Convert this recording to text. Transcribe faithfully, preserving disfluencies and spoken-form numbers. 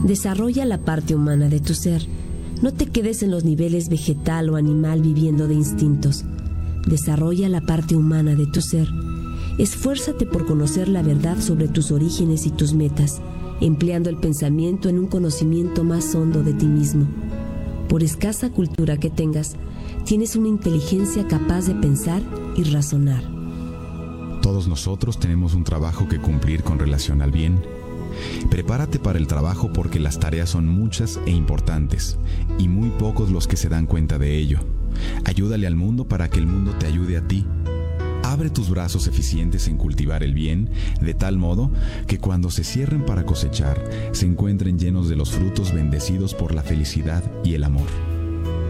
Desarrolla la parte humana de tu ser. No te quedes en los niveles vegetal o animal viviendo de instintos. Desarrolla la parte humana de tu ser. Esfuérzate por conocer la verdad sobre tus orígenes y tus metas, empleando el pensamiento en un conocimiento más hondo de ti mismo. Por escasa cultura que tengas, tienes una inteligencia capaz de pensar y razonar. Todos nosotros tenemos un trabajo que cumplir con relación al bien. Prepárate para el trabajo porque las tareas son muchas e importantes, y muy pocos los que se dan cuenta de ello. Ayúdale al mundo para que el mundo te ayude a ti. Abre tus brazos eficientes en cultivar el bien, de tal modo que cuando se cierren para cosechar, se encuentren llenos de los frutos bendecidos por la felicidad y el amor.